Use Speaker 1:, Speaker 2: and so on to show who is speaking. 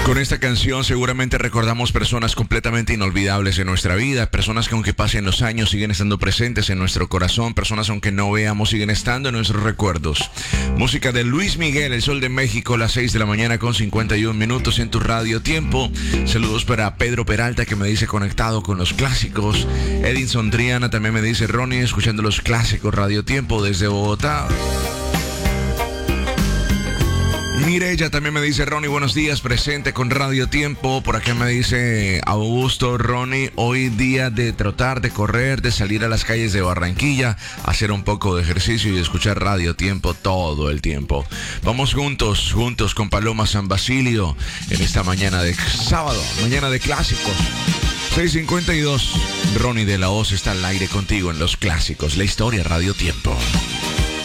Speaker 1: Con esta canción seguramente recordamos personas completamente inolvidables en nuestra vida, personas que aunque pasen los años siguen estando presentes en nuestro corazón, personas aunque no veamos siguen estando en nuestros recuerdos. Música de Luis Miguel, El Sol de México, las 6 de la mañana con 51 minutos en tu radio tiempo. Saludos para Pedro Peralta que me dice conectado con los clásicos. Edinson Triana también me dice Ronnie escuchando los clásicos Radio Tiempo desde Bogotá. Mireya también me dice Ronnie, buenos días, presente con Radio Tiempo. Por acá me dice Augusto, Ronnie, hoy día de trotar, de correr, de salir a las calles de Barranquilla, hacer un poco de ejercicio y escuchar Radio Tiempo todo el tiempo. Vamos juntos con Paloma San Basilio en esta mañana de sábado, mañana de clásicos. 6:52, Ronnie de la Hoz está al aire contigo en los clásicos, la historia Radio Tiempo.